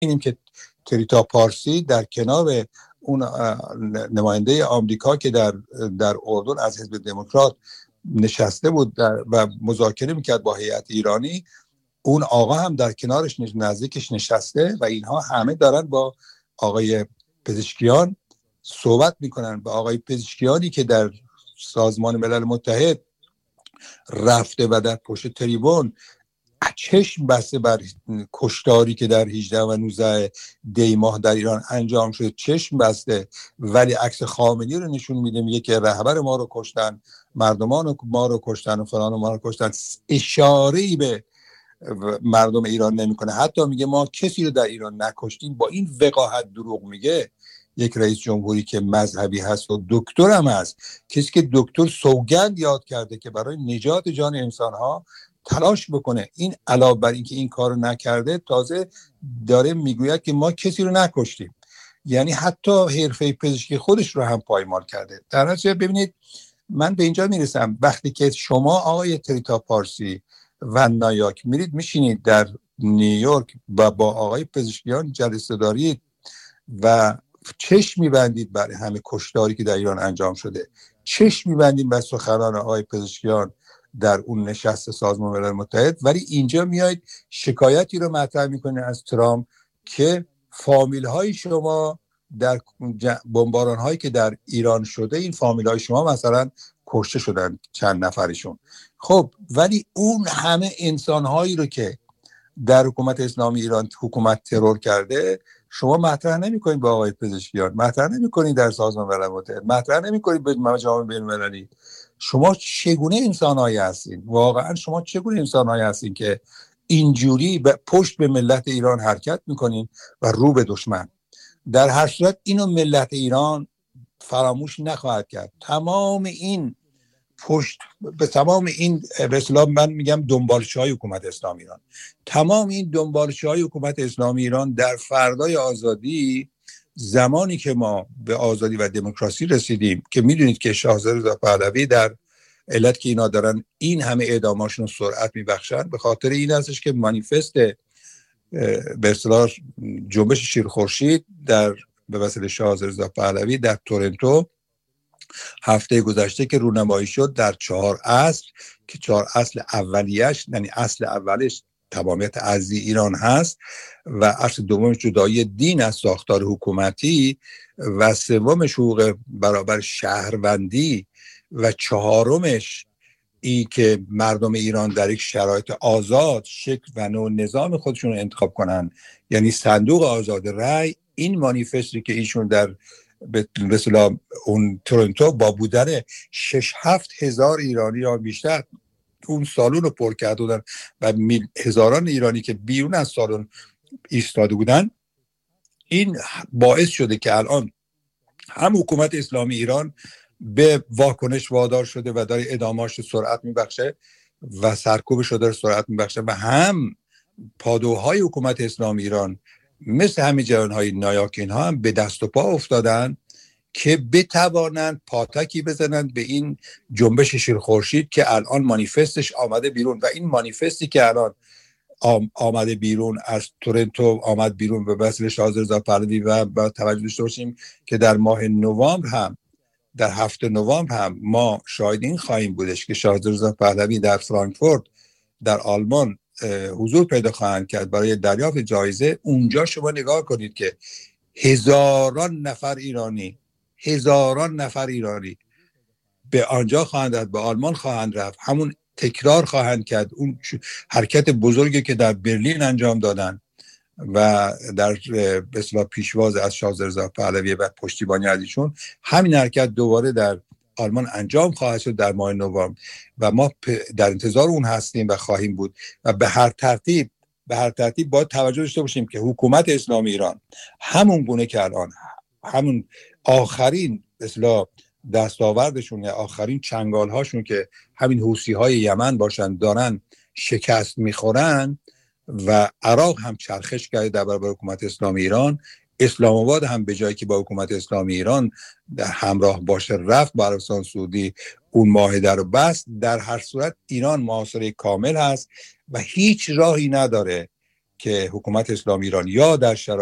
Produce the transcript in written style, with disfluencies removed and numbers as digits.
می‌بینیم که تریتا پارسی در کنار اون نماینده آمریکا که در اردن از حزب دموکرات نشسته بود و مذاکره میکرد با هیئت ایرانی، اون آقا هم در کنارش نزدیکش نشسته و اینها همه دارن با آقای پزشکیان صحبت میکنن. با آقای پزشکیانی که در سازمان ملل متحد رفته و در پشت تریبون چشم بسته بر کشتاری که در 18 و 19 دی ماه در ایران انجام شده چشم بسته، ولی عکس خامنه‌ای رو نشون میده، میگه که رهبر ما رو کشتن، مردمان ما رو کشتن و فلان ما رو کشتن. اشاره‌ای به مردم ایران نمیکنه. حتی میگه ما کسی رو در ایران نکشتیم. با این وقاحت دروغ میگه یک رئیس جمهوری که مذهبی هست و دکتر هم هست، کسی که دکتر سوگند یاد کرده که برای نجات جان انسانها تلاش بکنه. این علاوه بر اینکه این کارو نکرده، تازه داره میگوید که ما کسی رو نکشتیم. یعنی حتی حرفه پزشکی خودش رو هم پایمال کرده. در نتیجه ببینید، من به اینجا میرسم وقتی که شما آقای تریتا پارسی و نایاک میرید میشینید در نیویورک و با آقای پزشکیان جلسه دارید و چشم میبندید برای همه کشتاری که در ایران انجام شده، چشم میبندید بر سخنان آقای پزشکیان در اون نشست سازمان ملل متحد، ولی اینجا میایید شکایتی رو مطرح میکنید از ترامپ که فامیل های شما در بمباران هایی که در ایران شده، این فامیل های شما مثلا کشته شدن چند نفرشون. خب ولی اون همه انسان هایی رو که در حکومت اسلامی ایران حکومت ترور کرده شما مطرح نمی‌کنید با آقای پزشکیان، مطرح نمی‌کنید در سازمان ملل متحد، مطرح نمی‌کنید به جامعه بین‌المللی. شما چگونه انسان‌هایی هستین؟ واقعا شما چگونه انسان‌هایی هستین که اینجوری پشت به ملت ایران حرکت می‌کنین و رو به دشمن؟ در هر صورت اینو ملت ایران فراموش نخواهد کرد. تمام این پشت به تمام این به اصطلاح من میگم دنبالچه‌های حکومت اسلامی ایران، تمام این دنبالچه‌های حکومت اسلامی ایران در فردای آزادی، زمانی که ما به آزادی و دموکراسی رسیدیم که میدونید که شاهزاده رضا پهلوی در علت که اینا دارن این همه اعداماشون سرعت میبخشن به خاطر این هستش که مانیفست به اصطلاح جنبش شیرخورشید در به وسیله شاهزاده رضا پهلوی در تورنتو هفته گذشته که رونمایی شد در 4 اصل که 4 اصل اولیش، یعنی اصل اولش تمامیت ارضی ایران هست و اصل دومش جدایی دین از ساختار حکومتی و سومش حقوق برابر شهروندی و چهارمش این که مردم ایران در یک شرایط آزاد شکل و نوع نظام خودشون رو انتخاب کنن، یعنی صندوق آزاد رای. این مانیفستی که ایشون در به اصطلاح اون تورنتو با بودن 6-7 هزار ایرانی یا بیشتر اون سالن رو پر کرده بودن و هزاران ایرانی که بیرون از سالن ایستاده بودن، این باعث شده که الان هم حکومت اسلامی ایران به واکنش وادار شده و داره ادامه‌اش سرعت میبخشه و سرکوبش رو داره سرعت میبخشه و هم پادوهای حکومت اسلامی ایران مثل همین جریان‌های نایاک اینها هم به دست و پا افتادن که بتوانند پاتکی بزنند به این جنبش شیرخورشید که الان مانیفستش آمده بیرون. و این مانیفستی که الان آمده بیرون از تورنتو آمد بیرون به وسیله شاهزاده رضا پهلوی و با توجه داشته باشیم که در ماه نوامبر هم در 7 نوامبر هم ما شاهد این خواهیم بودش که شاهزاده رضا پهلوی در فرانکفورت در آلمان حضور پیدا خواهند کرد برای دریافت جایزه. اونجا شما نگاه کنید که هزاران نفر ایرانی به آنجا خواهند رفت، به آلمان خواهند رفت، همون تکرار خواهند کرد اون حرکت بزرگی که در برلین انجام دادن و در به اصطلاح پیشواز از شاهزاده رضا پهلوی و پشتیبانی از ایشون، همین حرکت دوباره در آلمان انجام خواهد شد در ماه نوامبر و ما در انتظار اون هستیم و خواهیم بود. و به هر ترتیب باید توجه داشته باشیم که حکومت اسلامی ایران همون گونه که الان همون آخرین اصلاح دستاوردشون یا آخرین چنگال هاشون که همین حوثی های یمن باشن دارن شکست میخورن و عراق هم چرخش کرده در برابر حکومت اسلامی ایران، اسلام آباد هم به جایی که با حکومت اسلامی ایران در همراه باشه رفت با عربستان سعودی اون معاهده رو بست. در هر صورت ایران محاصره کامل هست و هیچ راهی نداره که حکومت اسلامی ایران یا در